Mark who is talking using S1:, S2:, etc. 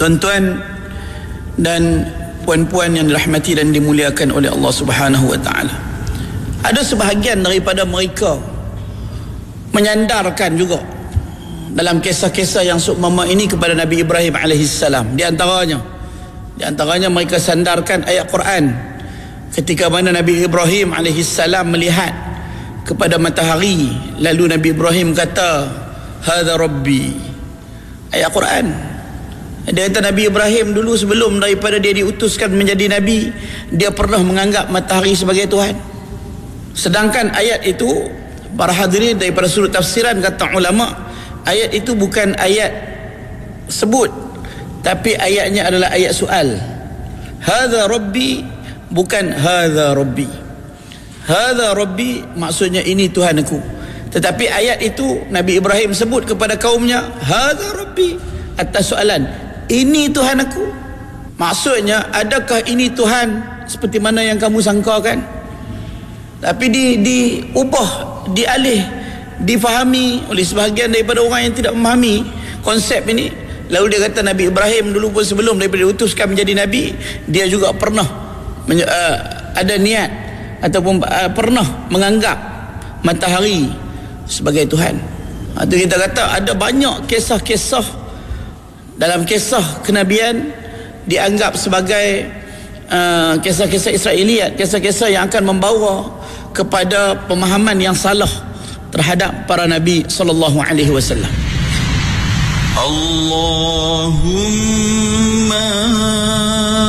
S1: Tuan-tuan dan puan-puan yang dirahmati dan dimuliakan oleh Allah Subhanahu wa taala, ada sebahagian daripada mereka menyandarkan juga dalam kisah-kisah yang seumpama ini kepada Nabi Ibrahim alaihissalam. Di antaranya mereka sandarkan ayat Quran ketika mana Nabi Ibrahim alaihissalam melihat kepada matahari, lalu Nabi Ibrahim kata, hadza rabbi. Ayat Quran. Dia kata Nabi Ibrahim dulu sebelum daripada dia diutuskan menjadi Nabi, dia pernah menganggap matahari sebagai Tuhan. Sedangkan ayat itu, para hadirin daripada sudut tafsiran kata ulama, ayat itu bukan ayat sebut, tapi ayatnya adalah ayat soal. Hadza rabbi, bukan hadza rabbi. Hadza rabbi maksudnya ini Tuhan aku. Tetapi ayat itu Nabi Ibrahim sebut kepada kaumnya, hadza rabbi, atas soalan, ini Tuhan aku. Maksudnya, adakah ini Tuhan seperti mana yang kamu sangkakan? Tapi diubah, dialih, difahami oleh sebahagian daripada orang yang tidak memahami konsep ini. Lalu dia kata Nabi Ibrahim dulu pun sebelum daripada diutuskan menjadi Nabi, dia juga pernah ada niat ataupun pernah menganggap matahari sebagai Tuhan. Itu kita kata ada banyak kisah-kisah dalam kisah kenabian dianggap sebagai kisah-kisah Israiliyat, kisah-kisah yang akan membawa kepada pemahaman yang salah terhadap para Nabi sallallahu alaihi wasallam.
S2: Allahumma